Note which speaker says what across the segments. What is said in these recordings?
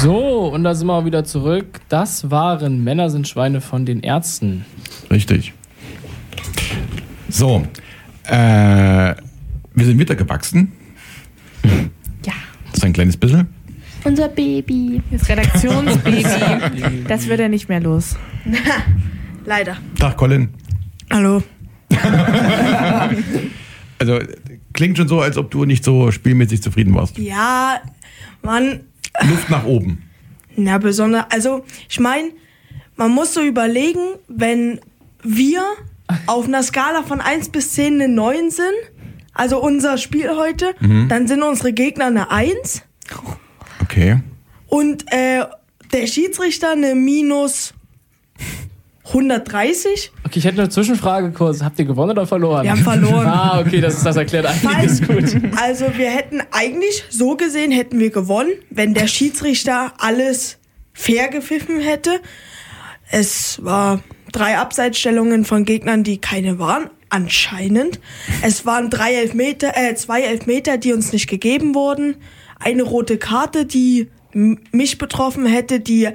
Speaker 1: So, und da sind wir auch wieder zurück. Das waren Männer sind Schweine von den Ärzten.
Speaker 2: Richtig. So, wir sind wieder gewachsen.
Speaker 3: Ja.
Speaker 2: Das ist ein kleines bisschen.
Speaker 3: Unser Baby. Das Redaktionsbaby. Das wird ja nicht mehr los.
Speaker 4: Leider.
Speaker 2: Tag, Colin.
Speaker 4: Hallo.
Speaker 2: Also, klingt schon so, als ob du nicht so spielmäßig zufrieden warst.
Speaker 4: Ja, Mann.
Speaker 2: Luft nach oben.
Speaker 4: Na, besonders, also ich meine, man muss so überlegen, wenn wir auf einer Skala von 1 bis 10 eine 9 sind, also unser Spiel heute, dann sind unsere Gegner eine 1.
Speaker 2: Okay.
Speaker 4: Und der Schiedsrichter eine minus 130.
Speaker 1: Okay, ich hätte eine Zwischenfrage kurz. Habt ihr gewonnen oder verloren?
Speaker 4: Wir haben verloren.
Speaker 1: Ah, okay, das erklärt einiges gut.
Speaker 4: Also wir hätten eigentlich, so gesehen, hätten wir gewonnen, wenn der Schiedsrichter alles fair gepfiffen hätte. Es war 3 Abseitsstellungen von Gegnern, die keine waren, anscheinend. Es waren 2 Elfmeter, die uns nicht gegeben wurden. Eine rote Karte, die mich betroffen hätte, die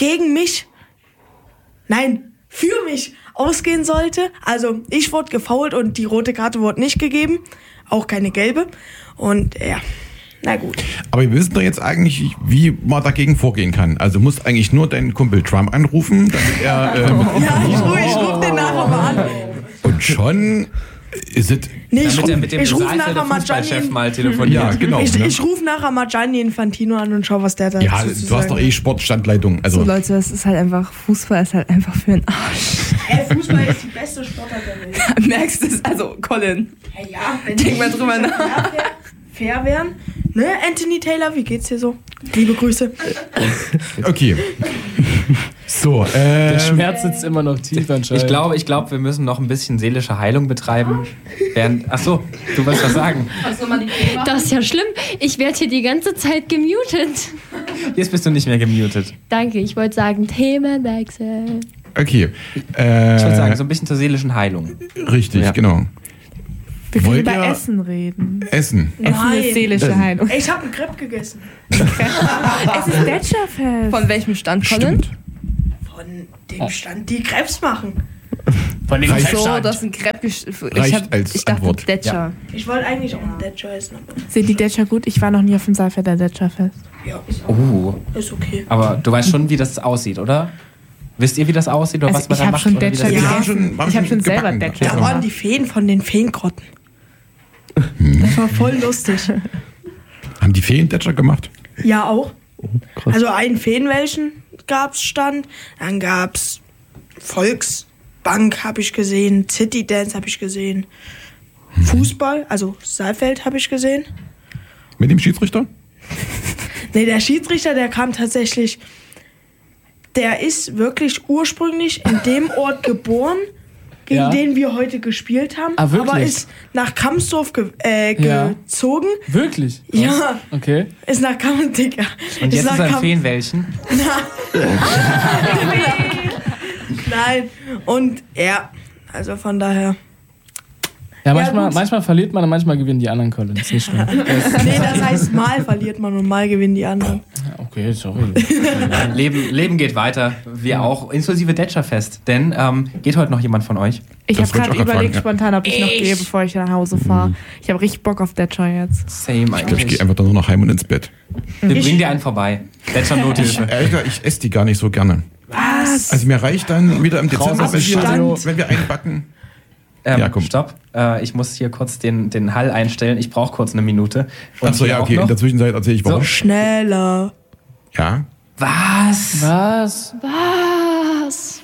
Speaker 4: für mich ausgehen sollte. Also ich wurde gefoult und die rote Karte wurde nicht gegeben. Auch keine gelbe. Und ja, na gut.
Speaker 2: Aber wir wissen doch jetzt eigentlich, wie man dagegen vorgehen kann. Also du musst eigentlich nur deinen Kumpel Trump anrufen, damit er...
Speaker 4: Ja, ich ruf den nachher mal an.
Speaker 2: Und schon ist es...
Speaker 4: Nee,
Speaker 5: Damit er mit dem Saalfelder Fußballchef mal telefoniert.
Speaker 2: Ja, genau.
Speaker 4: Ich rufe nachher mal Gianni Infantino an und schau, was der da
Speaker 2: Ja,
Speaker 4: zu
Speaker 2: du
Speaker 4: sagen
Speaker 2: hast doch eh Sportstandleitung. Also
Speaker 3: So Leute, das ist halt einfach, Fußball ist halt einfach für den Arsch.
Speaker 4: Fußball ist die beste Sportart der Welt.
Speaker 3: Merkst du es? Also, Colin.
Speaker 4: Ja, wenn
Speaker 3: Denk mal drüber nach.
Speaker 4: fair wären. Ne, Anthony Taylor, wie geht's dir so? Liebe Grüße.
Speaker 2: okay. So,
Speaker 1: Der Schmerz sitzt immer noch tief anscheinend.
Speaker 5: Ich glaube, wir müssen noch ein bisschen seelische Heilung betreiben. Achso, du wolltest was sagen.
Speaker 6: Das ist ja schlimm. Ich werde hier die ganze Zeit gemutet.
Speaker 5: Jetzt bist du nicht mehr gemutet.
Speaker 6: Danke, ich wollte sagen, Themenwechsel.
Speaker 2: okay.
Speaker 5: Ich wollte sagen, so ein bisschen zur seelischen Heilung.
Speaker 2: Richtig,
Speaker 5: Ja.
Speaker 2: genau.
Speaker 3: Wir können
Speaker 2: Wollt
Speaker 3: über
Speaker 2: ihr-
Speaker 3: Essen reden.
Speaker 2: Essen.
Speaker 3: Essen ist seelische Heilung.
Speaker 4: Ich habe einen Crepe gegessen.
Speaker 3: Es ist Thatcherfest. Von welchem Stand, Colin?
Speaker 2: Stimmt.
Speaker 4: Von dem Stand, die Krebs machen.
Speaker 1: Von dem
Speaker 2: Reicht.
Speaker 3: So, das ist ein Crepe.
Speaker 2: Reicht als
Speaker 3: Ich dachte
Speaker 2: Antwort.
Speaker 3: Thatcher.
Speaker 4: Ich wollte eigentlich auch einen Thatcher essen, aber
Speaker 3: Sind die Thatcher gut? Ich war noch nie auf dem Saalfelder Thatcherfest.
Speaker 4: ja, ist okay.
Speaker 5: Aber du weißt schon, wie das aussieht, oder? Wisst ihr, wie das aussieht oder
Speaker 3: Also
Speaker 5: was man
Speaker 3: ich
Speaker 5: da
Speaker 3: hab
Speaker 5: macht?
Speaker 3: schon
Speaker 5: oder wie das
Speaker 3: Thatcher
Speaker 5: ist?
Speaker 2: Ja,
Speaker 3: gegessen.
Speaker 2: waren
Speaker 3: Ich habe
Speaker 2: schon
Speaker 3: schon selber
Speaker 2: gebacken.
Speaker 3: Thatcher
Speaker 4: Da waren die Feen von den Feengrotten. Das war voll lustig.
Speaker 2: Haben die Feen-Thatcher gemacht?
Speaker 4: Ja, auch. Also einen Feenwelchen gab's Stand, dann gab's Volksbank habe ich gesehen, City Dance habe ich gesehen, Fußball, also Saalfeld habe ich gesehen.
Speaker 2: Mit dem Schiedsrichter?
Speaker 4: Nee, der Schiedsrichter, der kam tatsächlich, der ist wirklich ursprünglich in dem Ort geboren, gegen
Speaker 1: Ja.
Speaker 4: den wir heute gespielt haben,
Speaker 1: Ah, wirklich?
Speaker 4: aber ist nach Kamsdorf
Speaker 1: Ja.
Speaker 4: gezogen.
Speaker 1: Wirklich?
Speaker 4: Ja,
Speaker 1: Okay.
Speaker 4: ist nach Kamsdorf, Digga.
Speaker 5: Und jetzt ist ein Feenwelchen.
Speaker 4: Nein, und ja, also von daher.
Speaker 1: Ja,
Speaker 4: gut.
Speaker 1: manchmal verliert man und manchmal gewinnen die anderen, Colin. Das ist nicht schlimm.
Speaker 4: Nee, das heißt, mal verliert man und mal gewinnen die anderen.
Speaker 1: Okay, sorry.
Speaker 5: Leben geht weiter. Wir auch, inklusive Thatcherfest. Denn geht heute noch jemand von euch?
Speaker 3: Ich
Speaker 2: Das
Speaker 3: habe
Speaker 2: wollte
Speaker 3: gerade
Speaker 2: ich auch grad
Speaker 3: überlegt
Speaker 2: fragen,
Speaker 3: spontan, ob ich noch gehe, bevor ich nach Hause fahre. Ich habe richtig Bock auf Thatcher jetzt.
Speaker 5: Same
Speaker 2: Ich glaube, ich
Speaker 5: eigentlich.
Speaker 2: gehe einfach dann nur nach Heim und ins Bett.
Speaker 5: Wir bringen dir einen vorbei. Thatcher-Nothilfe.
Speaker 2: Alter, ich esse die gar nicht so gerne.
Speaker 4: Was?
Speaker 2: Also mir reicht dann wieder im Dezember,
Speaker 1: Raus aus dem
Speaker 2: wenn wir einbacken. Ja, komm.
Speaker 5: Stopp. Ich muss hier kurz den Hall einstellen. Ich brauche kurz eine Minute. Und
Speaker 2: Achso, ja,
Speaker 5: hier
Speaker 2: okay.
Speaker 5: auch
Speaker 2: In
Speaker 5: noch-
Speaker 2: der Zwischenzeit erzähle ich warum.
Speaker 4: Schneller.
Speaker 2: Ja.
Speaker 5: Was?
Speaker 1: Was?
Speaker 6: Was?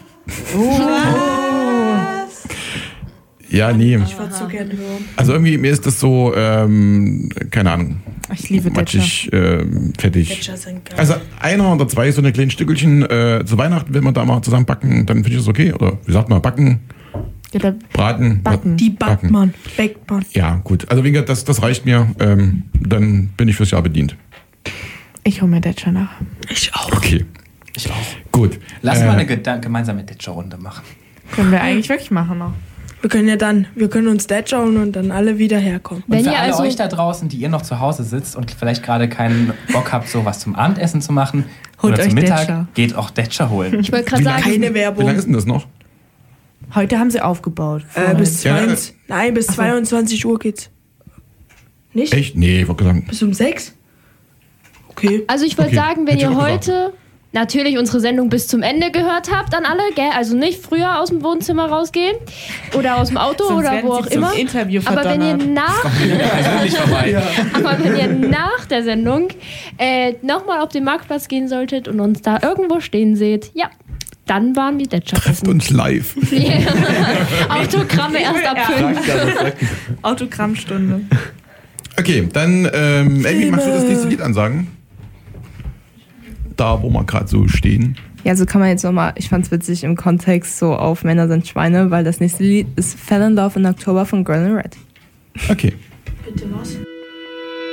Speaker 2: Ja, nee.
Speaker 4: Ich würde so gerne hören.
Speaker 2: Also irgendwie, mir ist das so, keine Ahnung,
Speaker 3: Ich liebe Thatcher.
Speaker 2: matschig, fettig.
Speaker 4: Thatcher sind geil.
Speaker 2: Also einer oder zwei so eine kleinen Stückelchen zu Weihnachten, wenn wir da mal zusammen backen, dann finde ich das okay. Oder wie sagt man, backen,
Speaker 3: Ja, da
Speaker 2: braten.
Speaker 3: Backen.
Speaker 4: Die backt man. Backt man.
Speaker 2: Ja, gut. Also wegen das reicht mir. Dann bin ich fürs Jahr bedient.
Speaker 3: ich hole mir Thatcher nach.
Speaker 4: Ich auch.
Speaker 2: Okay,
Speaker 5: Ich auch.
Speaker 2: gut.
Speaker 5: Lass mal eine gemeinsame Thatcher-Runde machen.
Speaker 3: Können wir eigentlich wirklich machen noch.
Speaker 4: Wir können uns Detscher holen und dann alle wieder herkommen.
Speaker 5: Und
Speaker 6: Wenn
Speaker 5: für
Speaker 6: ihr
Speaker 5: alle
Speaker 6: also-
Speaker 5: euch da draußen, die ihr noch zu Hause sitzt und vielleicht gerade keinen Bock habt, so was zum Abendessen zu machen
Speaker 7: Holt
Speaker 5: oder
Speaker 7: euch
Speaker 5: zum Mittag,
Speaker 7: Detscher.
Speaker 5: geht auch Detscher holen.
Speaker 6: Ich wollte gerade sagen,
Speaker 4: Keine
Speaker 2: Wie lange
Speaker 4: Werbung.
Speaker 2: ist denn das noch?
Speaker 7: Heute haben sie aufgebaut.
Speaker 4: Bis
Speaker 2: Ja,
Speaker 4: 22 Uhr geht's. Nicht?
Speaker 2: Echt? Nee, ich wollte sagen.
Speaker 4: Bis um 6? Okay.
Speaker 6: also ich wollte
Speaker 2: Okay,
Speaker 6: sagen, wenn
Speaker 2: hätte ich
Speaker 6: ihr
Speaker 2: auch
Speaker 6: heute natürlich unsere Sendung bis zum Ende gehört habt an alle, gell? Also nicht früher aus dem Wohnzimmer rausgehen oder aus dem Auto
Speaker 7: Sonst
Speaker 6: oder
Speaker 7: werden
Speaker 6: wo
Speaker 7: sie
Speaker 6: auch
Speaker 7: zum
Speaker 6: immer.
Speaker 7: Interview
Speaker 6: Aber wenn ihr
Speaker 7: verdonnert.
Speaker 5: Persönlich vorbei.
Speaker 6: Aber wenn ihr nach der Sendung nochmal auf den Marktplatz gehen solltet und uns da irgendwo stehen seht, ja, dann waren wir Detscher
Speaker 2: Trefft
Speaker 6: essen.
Speaker 2: uns live.
Speaker 6: Autogramme erst ab 5.
Speaker 7: Autogrammstunde.
Speaker 2: Okay, dann, Amy, magst du das nächste Lied ansagen? Da, wo wir gerade so stehen.
Speaker 8: Ja, so kann man jetzt nochmal, ich fand's witzig im Kontext so auf Männer sind Schweine, weil das nächste Lied ist Fell in Love in Oktober von Girl in Red.
Speaker 2: Okay.
Speaker 4: Bitte was?